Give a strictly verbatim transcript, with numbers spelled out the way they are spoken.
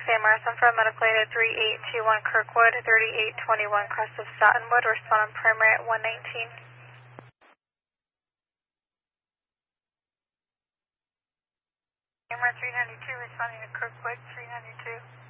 Emerson from medical aid at three eight two one Kirkwood, thirty-eight twenty-one Crest of Stoughtonwood, respond on primary at one nineteen. Camera three ninety-two responding to Kirkwood, three ninety-two.